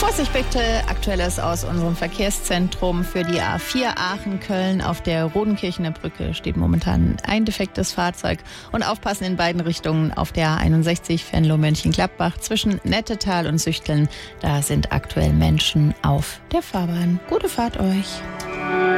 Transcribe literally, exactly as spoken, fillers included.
Vorsicht bitte, Aktuelles aus unserem Verkehrszentrum für die A vier Aachen-Köln. Auf der Rodenkirchener Brücke steht momentan ein defektes Fahrzeug. Und aufpassen in beiden Richtungen auf der A einundsechzig Venlo-Mönchengladbach zwischen Nettetal und Süchteln. Da sind aktuell Menschen auf der Fahrbahn. Gute Fahrt euch.